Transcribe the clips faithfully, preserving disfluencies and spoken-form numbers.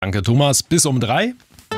Danke, Thomas. Bis um drei.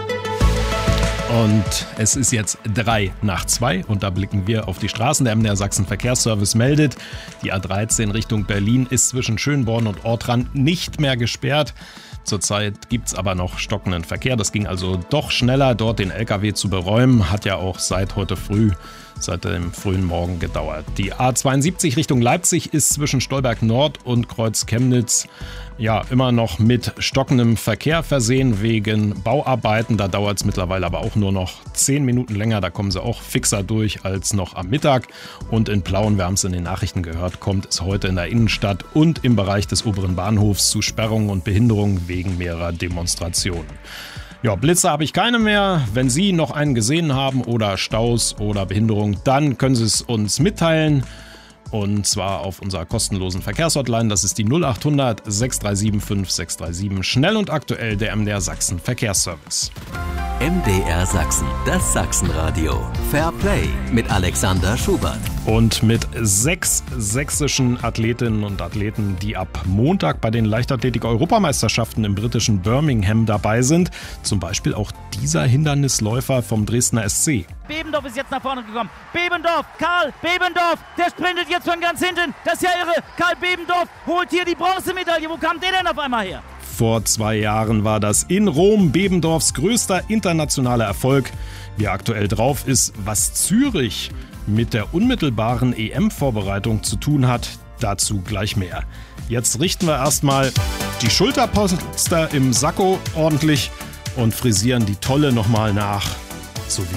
Und es ist jetzt drei nach zwei und da blicken wir auf die Straßen. Der M D R Sachsen Verkehrsservice meldet, die A dreizehn Richtung Berlin ist zwischen Schönborn und Ortrand nicht mehr gesperrt. Zurzeit gibt es aber noch stockenden Verkehr. Das ging also doch schneller, dort den L K W zu beräumen. Hat ja auch seit heute früh, seit dem frühen Morgen gedauert. Die A zweiundsiebzig Richtung Leipzig ist zwischen Stolberg Nord und Kreuz Chemnitz ja immer noch mit stockendem Verkehr versehen wegen Bauarbeiten. Da dauert es mittlerweile aber auch nur noch zehn Minuten länger. Da kommen sie auch fixer durch als noch am Mittag. Und in Plauen, wir haben es in den Nachrichten gehört, kommt es heute in der Innenstadt und im Bereich des oberen Bahnhofs zu Sperrungen und Behinderungen wegen mehrerer Demonstrationen. Ja, Blitze habe ich keine mehr. Wenn Sie noch einen gesehen haben oder Staus oder Behinderung, dann können Sie es uns mitteilen. Und zwar auf unserer kostenlosen Verkehrshotline. Das ist die null acht hundert sechs drei sieben fünf sechs drei sieben. Schnell und aktuell der M D R Sachsen Verkehrsservice. M D R Sachsen, das Sachsenradio. Fair Play mit Alexander Schubert. Und mit sechs sächsischen Athletinnen und Athleten, die ab Montag bei den Leichtathletik-Europameisterschaften im britischen Birmingham dabei sind. Zum Beispiel auch dieser Hindernisläufer vom Dresdner S C. Bebendorf ist jetzt nach vorne gekommen. Bebendorf, Karl Bebendorf, der sprintet jetzt von ganz hinten. Das ist ja irre. Karl Bebendorf holt hier die Bronzemedaille. Wo kam der denn auf einmal her? Vor zwei Jahren war das in Rom Bebendorfs größter internationaler Erfolg. Wie er aktuell drauf ist, was Zürich mit der unmittelbaren E M-Vorbereitung zu tun hat, dazu gleich mehr. Jetzt richten wir erstmal die Schulterpolster im Sakko ordentlich und frisieren die Tolle nochmal nach. So wie